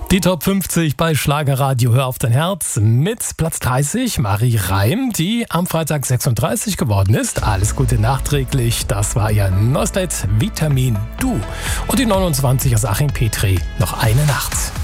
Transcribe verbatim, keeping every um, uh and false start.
Die Top fünfzig bei Schlagerradio Hör auf dein Herz mit Platz dreißig Marie Reim, die am Freitag sechsunddreißig geworden ist. Alles Gute nachträglich, das war ihr Nostet Vitamin Du. Und die neunundzwanzig ist Achim Petri, noch eine Nacht.